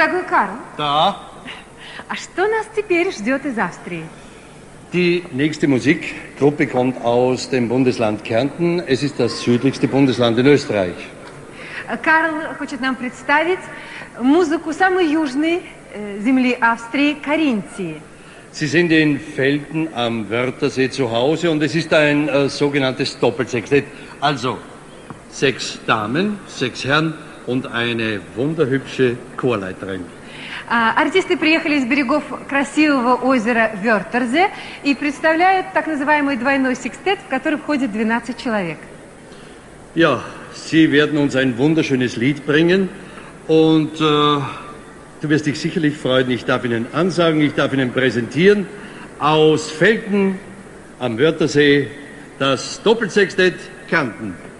Дорогой Карл, Da. а что нас теперь ждет из Австрии? Die nächste Musikgruppe kommt aus dem Bundesland Kärnten. Es ist das südlichste Bundesland in Österreich. Карл хочет нам представить музыку самой южной земли Австрии, Каринтии. Sie sind in Velten am Wörthersee zu Hause und es ist ein sogenanntes Doppelsextett. Also 6 Damen, 6 Herren und eine wunderhübsche Chorleiterin. Артисты приехали из берегов красивого озера Вёртерзе и представляют так называемый двойной секстет, в который входит 12 человек. Ja, sie werden uns ein wunderschönes Lied bringen und du wirst dich sicherlich freuen. Ich darf Ihnen ansagen, ich darf Ihnen präsentieren aus Velten am Wörthersee das Doppelsextett Kärnten.